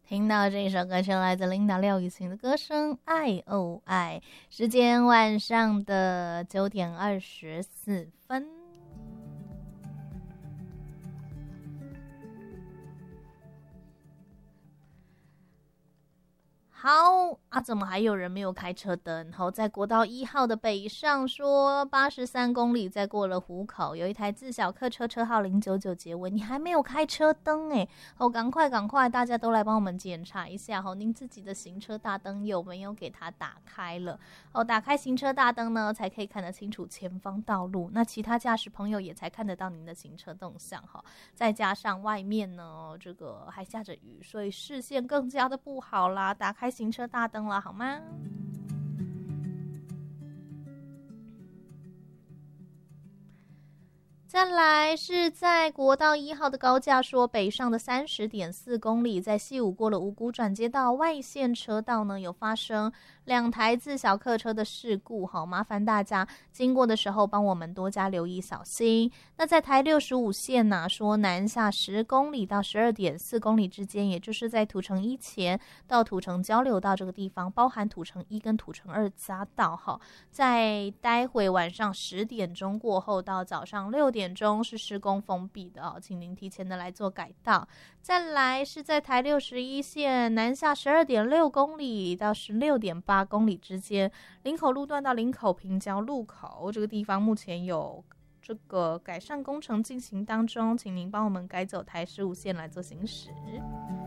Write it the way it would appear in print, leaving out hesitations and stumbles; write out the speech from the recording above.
听到这首歌曲来自琳达廖雨晴的歌声《爱哦爱》，时间晚上的9:24。好啊，怎么还有人没有开车灯？好，在国道1号的北上，说83公里，再过了湖口，有一台自小客车，车号099结尾，你还没有开车灯哎！好，赶快，大家都来帮我们检查一下哈，您自己的行车大灯有没有给它打开了？哦，打开行车大灯呢，才可以看得清楚前方道路，那其他驾驶朋友也才看得到您的行车动向哈。再加上外面呢，这个还下着雨，所以视线更加的不好啦。打开行车大灯了，好吗？再来是在国道1号的高架说北上的30.4公里，在西武过了五股转接道外线车道呢，有发生2台自小客车的事故，好，麻烦大家经过的时候帮我们多加留意小心。那在台65线呢，说南下10公里到12.4公里之间，也就是在土城1前到土城交流道这个地方，包含土城1跟土城2匝道哈，在待会晚上10点钟过后到早上6点钟是施工封闭的哦，请您提前的来做改道。再来是在台61线南下12.6公里到16.8公里之间，林口路段到林口平交路口这个地方目前有这个改善工程进行当中，请您帮我们改走台15线来做行驶。